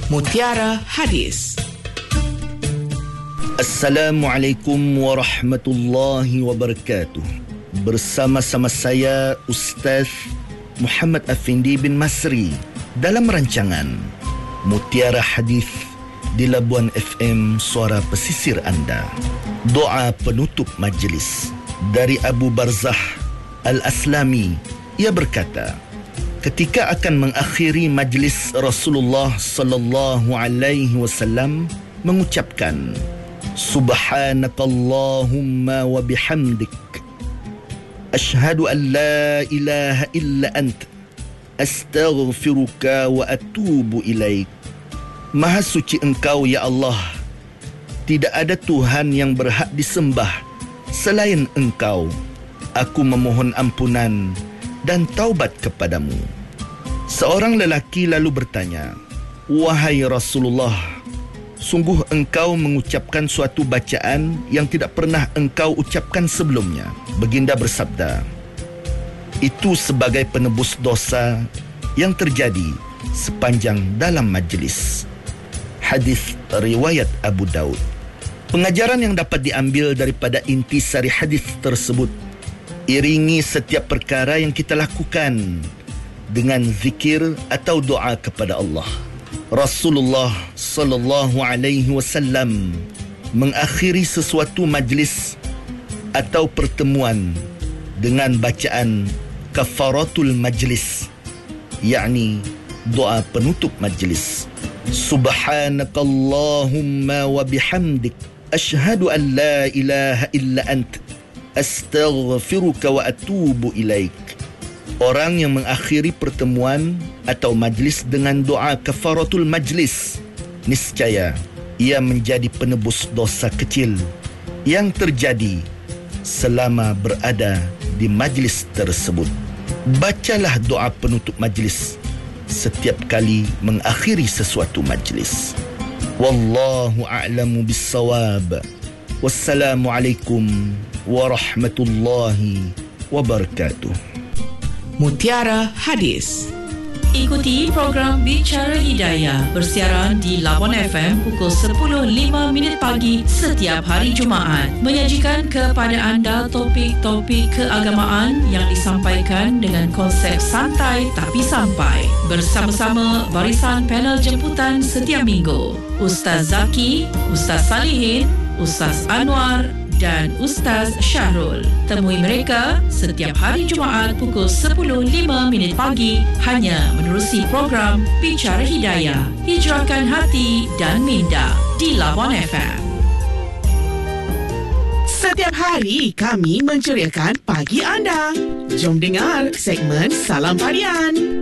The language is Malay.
Mutiara Hadis. Assalamualaikum warahmatullahi wabarakatuh. Bersama-sama saya Ustaz Muhammad Afindi bin Masri dalam rancangan Mutiara Hadis di Labuan FM, suara pesisir anda. Doa penutup majlis dari Abu Barzah Al-Aslami. Ia berkata, ketika akan mengakhiri majlis, Rasulullah sallallahu alaihi wasallam mengucapkan, Subhanakallahumma wa bihamdik, Ashhadu an la ilaha illa ant, Astaghfiruka wa atubu ilaik. Maha suci Engkau, ya Allah. Tidak ada Tuhan yang berhak disembah selain Engkau. Aku memohon ampunan dan taubat kepadamu. Seorang lelaki lalu bertanya, Wahai Rasulullah, sungguh engkau mengucapkan suatu bacaan yang tidak pernah engkau ucapkan sebelumnya. Baginda bersabda, itu sebagai penebus dosa yang terjadi sepanjang dalam majlis. Hadis riwayat Abu Daud. Pengajaran yang dapat diambil daripada intisari hadis tersebut, iringi setiap perkara yang kita lakukan dengan zikir atau doa kepada Allah. Rasulullah sallallahu alaihi wasallam mengakhiri sesuatu majlis atau pertemuan dengan bacaan kafaratul majlis, yakni doa penutup majlis. Subhanakallahumma wa bihamdik, Ashhadu an la ilaha illa ant, Astaghfiruka wa atubu ilaik. Orang yang mengakhiri pertemuan atau majlis dengan doa kafaratul majlis, niscaya ia menjadi penebus dosa kecil yang terjadi selama berada di majlis tersebut. Bacalah doa penutup majlis setiap kali mengakhiri sesuatu majlis. Wallahu a'lamu bis-shawab. Wassalamualaikum warahmatullahi wabarakatuh. Mutiara Hadis. Ikuti program Bicara Hidayah bersiaran di Labuan FM pukul 10.05 pagi setiap hari Jumaat. Menyajikan kepada anda topik-topik keagamaan yang disampaikan dengan konsep santai tapi sampai. Bersama-sama barisan panel jemputan setiap minggu. Ustaz Zaki, Ustaz Salihin, Ustaz Anwar dan Ustaz Syahrul. Temui mereka setiap hari Jumaat pukul 10.05 pagi hanya menerusi program Bicara Hidayah, Hijrahkan Hati dan Minda di Labuan FM. Setiap hari kami menceriakan pagi anda. Jom dengar segmen Salam Harian.